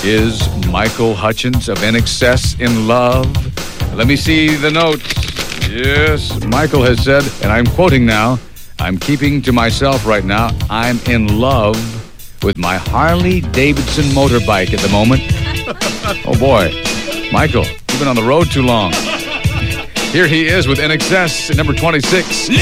Is Michael Hutchence of INXS in love? Let me see the notes. Yes, Michael has said, and I'm quoting now, I'm keeping to myself right now, I'm in love with my Harley Davidson motorbike at the moment. Oh boy, Michael, you've been on the road too long. Here he is with INXS at number 26.